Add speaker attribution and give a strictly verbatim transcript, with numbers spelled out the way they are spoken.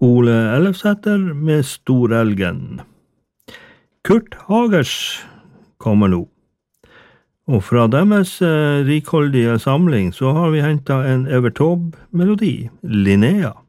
Speaker 1: Ole Ellefsæter med Storelgen. Kurt Hagers kommer nå. Og fra deres eh, rikholdige samling så har vi hentet en Evert Taube-melodi, Linnea.